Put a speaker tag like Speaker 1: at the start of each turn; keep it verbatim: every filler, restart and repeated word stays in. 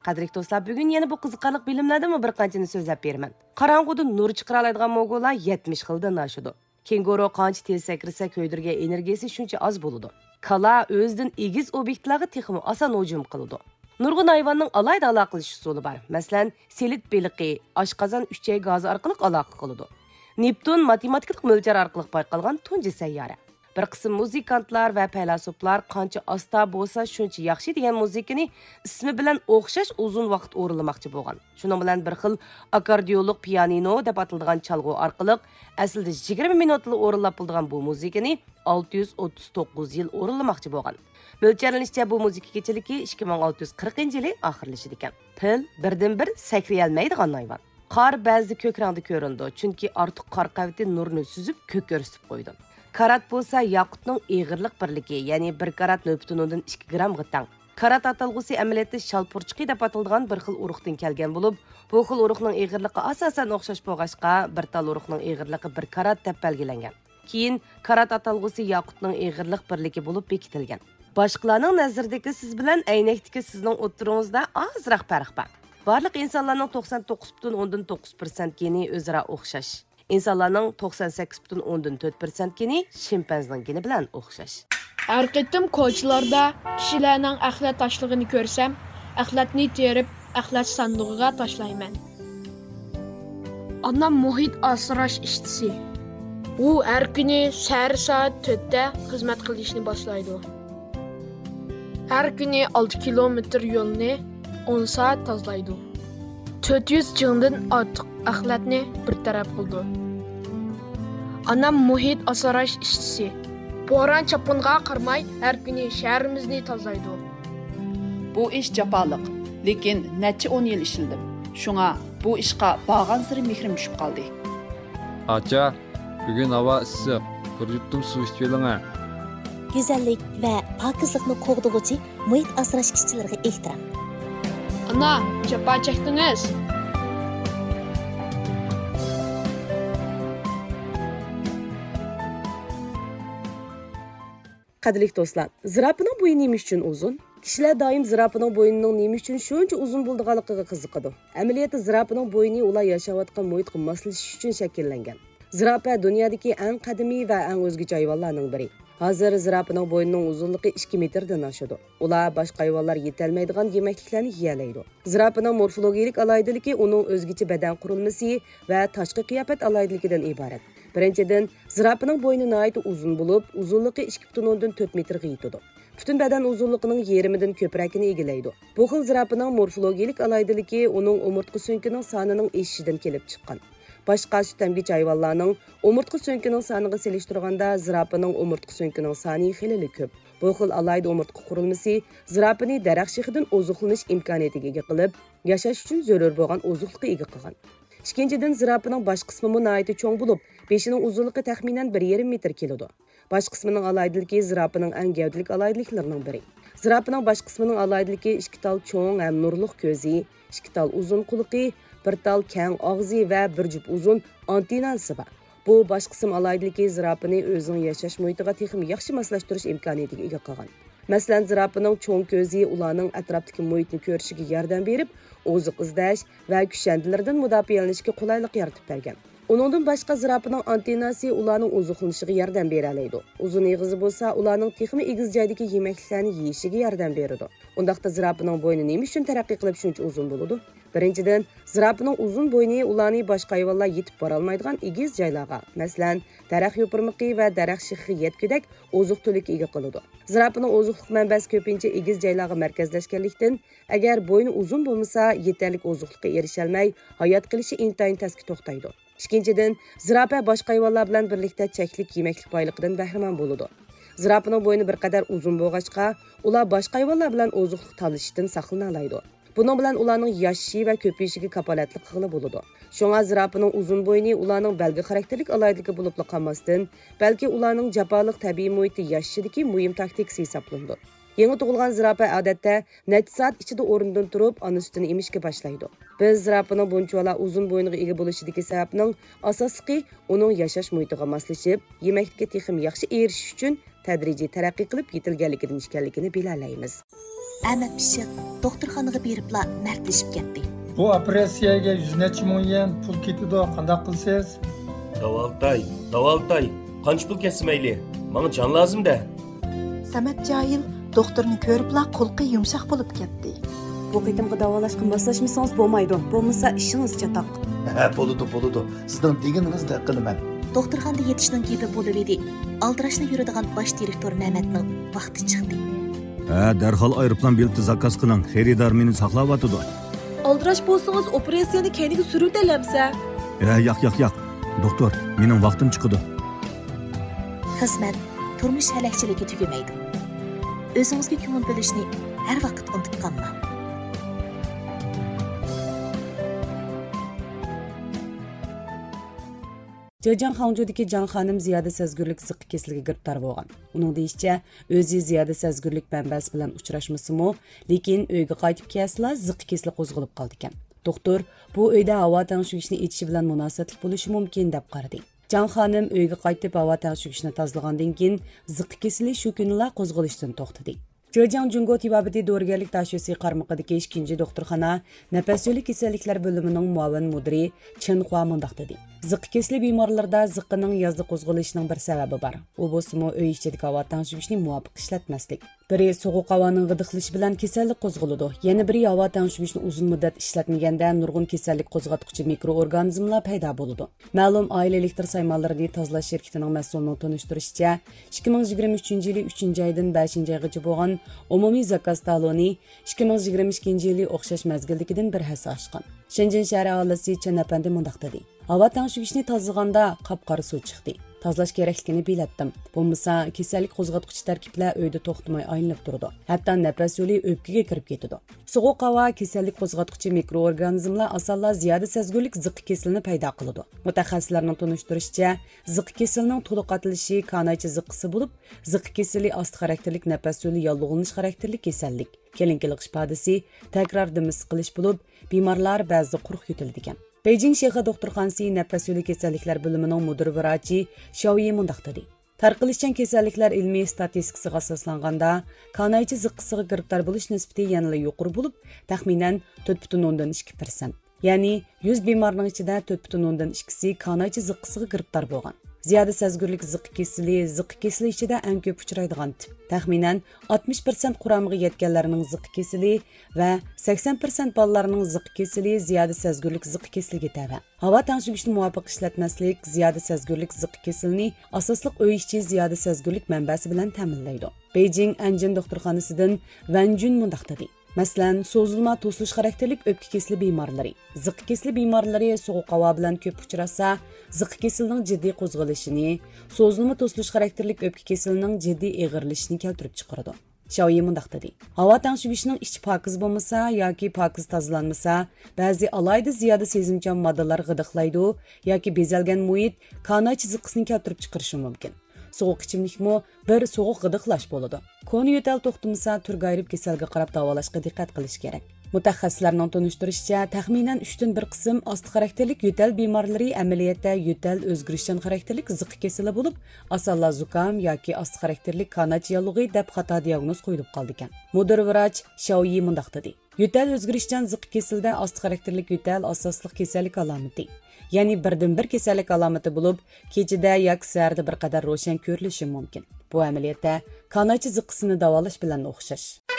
Speaker 1: Qadrli do'stlar, bugun yana bu qiziqarli bilimlardan bir qanchani so'zlab beraman. Qorong'uda nur chiqara oladigan mo'g'ullar yetmish xildan oshadi. Kenguru qancha tez sakrasa ko'ydirgan energiyasi shuncha oz bo'ladi. Kala o'zidan egiz obyektlarga texmi oson hujum qiladi. Nurg'un hayvonning alayda aloqalash usuli bor. Masalan, selit beliqi oshqozon uchay gazi orqali aloqa qiladi. Neptun matematik mo'ljal orqali payqalgan tunji sayyora. Bir qism muzikantlar va faylasuflar qancha asta bo'lsa shuncha yaxshi degan muzikani ismi bilan o'xshash uzun vaqt o'rinlamoqchi bo'lgan. Shuning bilan bir xil akordeonlik pianino deb atiladigan chalg'u orqali aslida yigirma minutli o'rinlab bo'lgan bu muzikani olti yuz o'ttiz to'qqiz yil o'rinlamoqchi bo'lgan. Mo'ljallanishcha bu muzika kechaligi ikki ming olti yuz qirqinchi yili oxirlashadi ekan. Pil birdan bir sakrayolmaydigan hayvon. Qor ba'zida ko'k rangda ko'rindi, chunki ortiq qor qavati nurni suzib ko'k ko'rsatib qo'ydi. Karat bo'lsa yaqutning eg'irlik birligi, ya'ni bir karat nol butun o'ndan ikki grammga teng. Karat atalg'usi amaliyotda shalpurchiqi deb ataladigan bir xil urug'dan kelgan bo'lib, bu xil urug'ning eg'irligi asosan o'xshash bo'lg'achqa, bir tal urug'ning eg'irligi bir karat deb belgilangan. Keyin karat atalg'usi yaqutning eg'irlik birligi bo'lib bekitilgan. Boshqalarning nazaridagi siz bilan aynakdagi sizning o'tiringizda ozroq farq bor. Barliq insonlarning to'qson to'qqiz butun o'ndan to'qqiz foiz geni o'zaro o'xshash. İnsanlarning to'qson sakkiz butun o'ndan to'rt foiz geni shimpanzning geni bilan o'xshash.
Speaker 2: Har qitim ko'chalarda kishilarning axlat tashlig'ini ko'rsam, axlatni terib, axlat sandig'iga tashlayman. Onam muhit asrash ishtisi. U har kuni sahar soat to'rtda xizmat qilishni boshlaydi. Har kuni olti kilometr yo'lni o'n soat tozalaydi. to'rt yuz jingdan ortiq axlatni bir taraf qildi. Anam muhit asrash ishchisi. Bo'ron chapinga qarmay har kuni shaharimizni tozalaydi.
Speaker 3: Bu ish jafoliq, lekin necha o'n yil ishildim. Shunga bu ishqa bag'an siri mehrim tushib qoldi.
Speaker 4: Acha, bugun havo issiq. Bir yuttum suv ichib oling.
Speaker 5: Go'zallik va pokizlikni qo'g'dug'uchi muhit asrash ishchilariga ehtirom.
Speaker 2: Ana, japa chekdingiz.
Speaker 1: Qadrli do'stlar, zirapining bo'yi nima uchun uzun? Kishilar doim zirapining bo'yining nima uchun shuncha uzun bo'lganiga qiziqadi. Amaliyotda zirapining bo'yini ular yashayotgan muhitga moslashish uchun shakllangan. Zirapa dunyodagi eng qadimiy va eng o'zgacha hayvonlarning biri. Hozir zirapining bo'yining uzunligi ikki metrdan oshadi. Ular boshqa hayvonlar yetolmaydigan yemekliklarni yeyalaydi. Zirapining morfologik alohidaligi uning o'zgacha badan qurilmasi va tashqi qiyofat alohidaligidan iborat. Birinchidan, zirapining bo'yni nihoyat uzun bo'lib, uzunligi ikki butun o'ndan to'rt metrga yetadi. Butun badan uzunligining yarmidan ko'pragini egallaydi. Bu xil zirapining morfologik alohidaligi uning umurtqa so'nkining sonining eshishidan kelib chiqqan. Başqa sütemgich hayvonlarning umurtqa so'nkining soniga selishtirganda zirapining umurtqa so'nkining soni xilili ko'p. Bu xil alayda umurtqa qurilmasi zirapini daraxt shexidan ozuqlanish imkoniyatiga ega qilib, yashash uchun zarur bo'lgan ozuqlikka ega qilgan. Ikkinchidan, zirapining bosh qismi nihoyat cho'ng bo'lib, beshining uzunligi taxminan bir yarim metr keladi. Bosh qismining alohidaligi zirapining eng gavdalik alohidaliklarining biri. Zirapining bosh qismining alohidaligi ikki tal cho'ng ham nurliq ko'zi, ikki tal uzun quliqi, bir tal keng og'zi va bir jup uzun antenasi bor. Bu bosh qism alohidaligi zirapini o'zining yashash muhitiga texnik yaxshi moslashtirish imkoniyatiga ega qilgan. Masalan, zirapining cho'ng ko'zi ularning atrofdagi muhitni ko'rishiga yordam berib, oziq izlash va kushandilardan mudofaalanishga qulaylik yaratib bergan. Uningdan boshqa zirapining antenasi ularning oziqlanishiga yordam bera oladi. Uzun eg'izi bo'lsa, ularning texmi egiz joydagi yemekliklarni yeyishiga yordam beradi. Undaqda zirapining bo'yni nima uchun taraqqiy qilib shuncha uzun bo'ladi? Birinchidan, zirapining uzun bo'yni ularni boshqa hayvonlar yetib bora olmaydigan egiz joylarga, masalan, daraxt yo'pirmiqi va daraxt shexiga yetgudak oziq-to'likka ega qiladi. Zirapining oziqlik manbasi ko'pincha egiz joylarga markazlashganlikdan, agar bo'yni uzun bo'lmasa, yetarli oziqlikka erisha olmay, hayot qilishi intayin tezki to'xtaydi. Ikkinchidan, zirapa boshqa hayvonlar bilan birlikda cheklik yemeklik boyligidan bahramand bo'ladi. Zirapining bo'yni bir qadar uzun bo'lg'achqa, ular boshqa hayvonlar bilan oziqlik tanlashdan saqlana oladi. Buning bilan ularning yashashi va ko'payishiga kapolatlik qilib bo'ladi. Shunga zirapining uzun bo'yni ularning belgi xarakterlik alohidaligi bo'lib qolmasdan, balki ularning jafoliq tabiiy muhitda yashashidagi muhim taktikasi hisoblanadi. Yangi tug'ilgan zirapa odatda necha soat ichida o'rnidan turib, ona sutini emishga boshlaydi. Biz zirapaning bunchalar uzun bo'yniga ega bo'lishidagi sababning asosiy uning yashash muhitiga moslashib, yemeklikka texnik yaxshi erishish uchun tadrijiy taraqqiy qilib yetilganligidan ekanligini bilalaymiz.
Speaker 5: Ahmet Pishiq doktorxonaga beribla mardlashib ketdi.
Speaker 6: Bu operatsiyaga yuz necha ming yen pul ketidi, qanday qilsiz?
Speaker 7: Davaltay, davaltay. Qancha pul ketsa mayli? Menga jon lazım-da.
Speaker 8: Samat Cahil doktorni ko'ribla qo'lqi yumshoq bo'lib ketdi.
Speaker 1: Bu qitimqi davolashga moslashmasangiz bo'lmaydi. Bo'lmasa ishingiz chatoq.
Speaker 9: Ha, bo'ladi, bo'ladi. Sizning deganingizni qilaman.
Speaker 5: Doktorxonada yetishning gepi bo'lib edi. Aldirashni yuradigan bosh direktor Namatning vaqti chiqdi.
Speaker 10: Ha, darhol aeroplan bileti zakaz qiling. Xaridor meni saqlayotdi.
Speaker 11: Aldirash bo'lsangiz operatsiyani keyinga suruvdalamsa.
Speaker 10: Ha, yo'q, yo'q, yo'q. Doktor, mening vaqtim chiqdi.
Speaker 5: Xizmat turmush halakchiligi tugamaydi. O'zingizga ko'ngil bo'lishni har vaqt unutib qolmang.
Speaker 1: Jojan Hangzhoudagi Jan xonim ziyoda sezgurlik ziqqa kesiliga giribtor bo'lgan. Uning deyishicha, o'zi ziyoda sezgurlik manbasi bilan uchrashmasimi, lekin uyga qaytib kelsila ziqqa kesili qo'zg'alib qoldi ekan. Doktor bu uyda havo tangshugishni etishi bilan munosabatli bo'lishi mumkin deb qaradi. Jan xonim uyga qaytib havo tangshugishni tozalagandan keyin ziqqa kesili shu kunila qo'zg'alishdan to'xtadi. Jojiang Jungo tibabati dorigarlik tashxisi qarmoqidagi ikkinchi doktorxona nafas yo'li kasalliklar bo'limining muavin mudiri Chen Hua mundaq dedi. Ziqqa kesili bemorlarda ziqqaning yozda qo'zg'alishining bir sababi bor. U bo'lsa-mu uy ichidagi havo tangshugishni muvofiq ishlatmaslik. Biri sovuq havoning g'idiqlishi bilan kasallik qo'zg'aladi. Yana biri havo tangshugishni uzun muddat ishlatmaganda nurg'un kasallik qo'zg'atuvchi mikroorganizmlar paydo bo'ladi. Ma'lum oila elektr saymonlarini tozalash shirkatining mas'ulining tanishtirishicha, ikki ming yigirma uchinchi yili uchinchi oydan beshinchi oygacha bo'lgan umumiy zakaz taloni ikki ming yigirma ikkinchi yili o'xshash mazgildagidan bir hassa oshgan. Shenzhen shahri aholisi Chen apandi mundaq dedi. Havo tangshugishni tozalaganda qop-qora suv chiqdi. Tozalash kerakligini bilatdim. Bo'lmasa kasallik qo'zg'atuvchi tarkiblar uyda to'xtamay aylanib turdi. Hatto nafas yo'li o'pkaga kirib ketdi. Sovuq havo kasallik qo'zg'atuvchi mikroorganizmlar asalla ziyoda sezgurlik ziqqa kesilini paydo qiladi. Mutaxassislarning tanishtirishicha, ziqqa kesilining to'liq atilishi kanaychi ziqqasi bo'lib, ziqqa kesili asti xarakterlik nafas yo'li yolg'onish xarakterlik kasallik. Kelinkilik ifodasi takror dimis qilish bo'lib, bemorlar ba'zida quruq yutiladigan. Beijing shahar doktorxonasi nafas yo'li kasalliklar bo'limining mudir vrachi Xiaoyi mundaq dedi. Tarqalishchan kasalliklar ilmiy statistikasiga asoslanganda, kanaychi ziqqasiga giribtor bo'lish nisbati yanada yuqori bo'lib, taxminan to'rt butun o'ndan ikki persent. Ya'ni yuz bemorning ichida to'rt butun o'ndan ikkisi kanaychi ziqqasiga giribtor bo'lgan. Ziyoda sezgurlik ziqqa kesili, ziqqa kesili ichida eng ko'p uchraydigan tip. Taxminan oltmish persent quramiga yetganlarning ziqqa kesili va sakson persent bolalarning ziqqa kesili ziyoda sezgurlik ziqqa kesiliga tava. Havo tangshugishni muvofiq ishlatmaslik ziyoda sezgurlik ziqqa kesilini asosliq uy ichi ziyoda sezgurlik manbasi bilan ta'minlaydi. Beijing Anjin doktorxonasidan Van Jun mundaq dedi. Masalan, so'zilma to'silish xarakterlik o'pka kesili bemorlari. Ziqqa kesili bemorlari sovuq havo bilan ko'p uchrasa, ziqqa kesilining jiddiy qo'zg'alishini, so'zilma to'silish xarakterlik o'pka kesilining jiddiy eg'irlashini keltirib chiqaradi. Xiaoyi mundaq dedi. Havo tangshugishining ichi pokiz bo'lmasa yoki pokiz tozalanmasa, ba'zi alayda ziyoda sezimchan moddalar g'idiqlaydi yoki bezalgan muhit kanaychi ziqqasini keltirib chiqarishi mumkin. Soğuk ichimlikmi bir soğuk g'idiqlash bo'ladi. Koni yo'tal to'xtamasa, turga ayirib kasalga qarab davolashga diqqat qilish kerak. Mutaxassislarning tanishtirishicha, taxminan uchdan bir qism asti xarakterlik yo'tal bemorlari amaliyotda yo'tal o'zgarishchan xarakterlik ziqqa kesili bo'lib, asalla zukam yoki asti xarakterlik kanach yalug'i deb xato diagnoz qo'yilib qoldi ekan. Mudir vrach Xiaoyi mundaq dedi. Yo'tal o'zgarishchan ziqqa kesilda asti xarakterlik yo'tal asosliq kasallik alomati. Ya'ni birdan bir kasallik alomati bo'lib, kechida yoki sahar bir qadar ro'shan ko'rilishi mumkin. Bu amaliyotda kanaychi ziqqasini davolash bilan o'xshash.